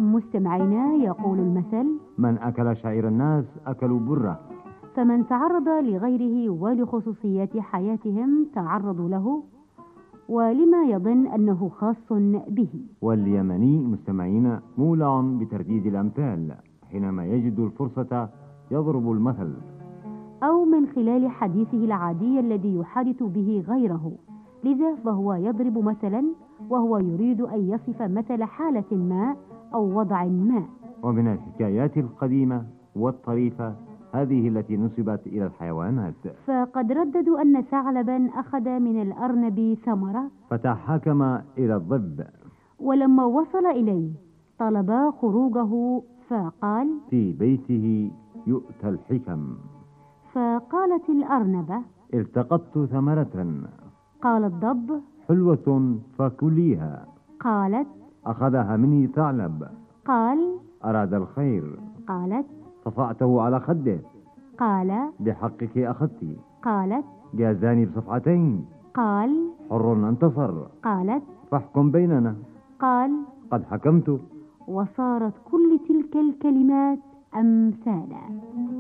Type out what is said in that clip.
مستمعينا، يقول المثل: من أكل شعير الناس أكلوا بره. فمن تعرض لغيره ولخصوصيات حياتهم تعرضوا له، ولما يظن أنه خاص به. واليمني مستمعين مولع بترديد الأمثال، حينما يجد الفرصة يضرب المثل، أو من خلال حديثه العادي الذي يحادث به غيره، لذا فهو يضرب مثلا وهو يريد أن يصف مثل حالة ما أو وضع ما. ومن الحكايات القديمة والطريفة هذه التي نسبت إلى الحيوانات. فقد رددوا أن ثعلبا أخذ من الأرنب ثمرة فتحاكم إلى الضب، ولما وصل إليه طلب خروجه، فقال: في بيته يؤتى الحكم. فقالت الأرنبة: التقطت ثمرة. قال الضب: حلوة فكليها. قالت: أخذها مني ثعلب. قال: أراد الخير. قالت: صفعته على خده. قال: بحقك أخذت. قالت: جازاني بصفعتين. قال: حر انتصر. قالت: فاحكم بيننا. قال: قد حكمت. وصارت كل تلك الكلمات أمثالا.